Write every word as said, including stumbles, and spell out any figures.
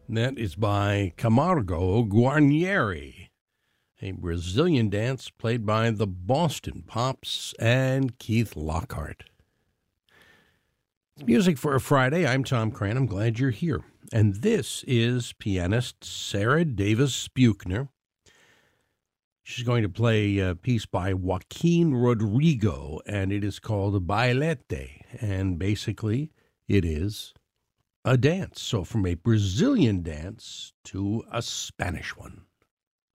That is by Camargo Guarnieri, a Brazilian dance played by the Boston Pops and Keith Lockhart. It's music for a Friday. I'm Tom Cran. I'm glad you're here. And this is pianist Sarah Davis Buchner. She's going to play a piece by Joaquin Rodrigo, and it is called Bailete. And basically, it is a dance. So from a Brazilian dance to a Spanish one.